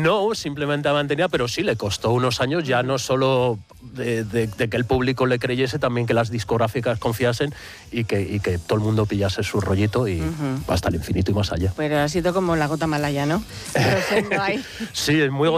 No, simplemente ha mantenido, pero sí le costó unos años ya no solo de que el público le creyese, también que las discográficas confiasen y que todo el mundo pillase su rollito y hasta el infinito y más allá. Pero ha sido como la gota malaya, ¿no? Pero ahí. Sí, es muy